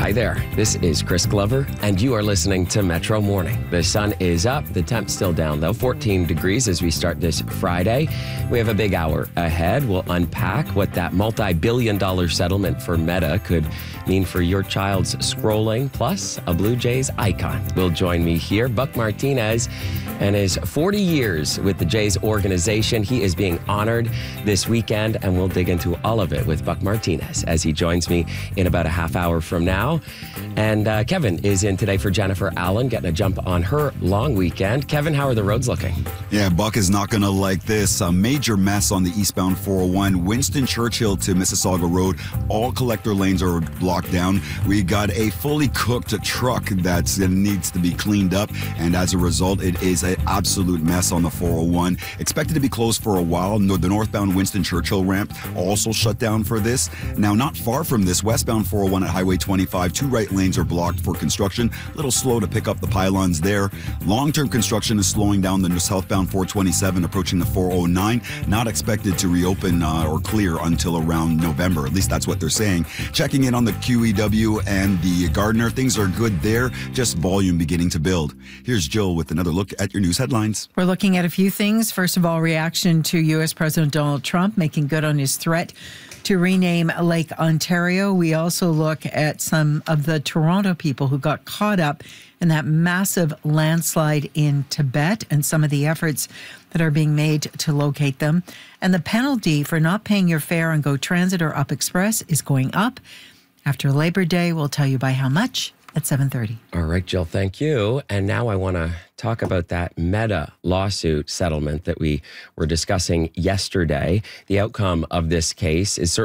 Hi there, this is Chris Glover, and you are listening to Metro Morning. The sun is up, the temp's still down though, 14 degrees as we start this Friday. We have a big hour ahead. We'll unpack what that multi-billion-dollar settlement for Meta could mean for your child's scrolling, plus a Blue Jays icon will join me here. Buck Martinez and his 40 years with the Jays organization. He is being honored this weekend, and we'll dig into all of it with Buck Martinez as he joins me in about a half hour from now. And Kevin is in today for Jennifer Allen, getting a jump on her long weekend. Kevin, how are the roads looking? Yeah, Buck is not going to like this. A major mess on the eastbound 401, Winston Churchill to Mississauga Road. All collector lanes are blocked down. We got a fully cooked truck that needs to be cleaned up, and as a result, it is an absolute mess on the 401. Expected to be closed for a while. The northbound Winston Churchill ramp also shut down for this. Now, not far from this, westbound 401 at Highway 25, two right lanes are blocked for construction. A little slow to pick up the pylons there. Long-term construction is slowing down the southbound 427 approaching the 409. Not expected to reopen or clear until around November. At least that's what they're saying. Checking in on the QEW and the Gardner. Things are good there. Just volume beginning to build. Here's Jill with another look at your news headlines. We're looking at a few things. First of all, reaction to U.S. President Donald Trump making good on his threat to rename Lake Ontario. We also look at some of the Toronto people who got caught up in that massive landslide in Tibet and some of the efforts that are being made to locate them. And the penalty for not paying your fare on Go Transit or Up Express is going up. After Labor Day, we'll tell you by how much at 7:30. All right, Jill, thank you. And now I want to talk about that Meta lawsuit settlement that we were discussing yesterday. The outcome of this case is certainly